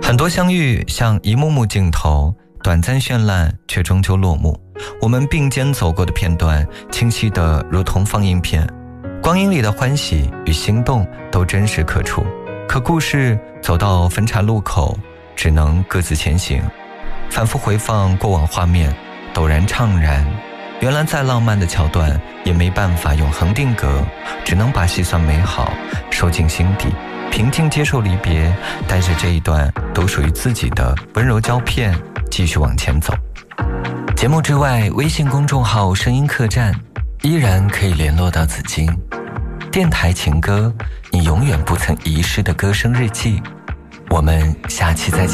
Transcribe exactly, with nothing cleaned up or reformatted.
很多相遇像一幕幕镜头，短暂绚烂却终究落幕。我们并肩走过的片段，清晰得如同放映片，光阴里的欢喜与心动都真实可触。可故事走到分岔路口，只能各自前行。反复回放过往画面，陡然怅然，原来再浪漫的桥段也没办法永恒定格，只能把细酸美好收进心底，平静接受离别，带着这一段独属于自己的温柔胶片继续往前走。节目之外，微信公众号声音客栈依然可以联络到紫金。电台情歌，你永远不曾遗失的歌声日记。我们下期再见。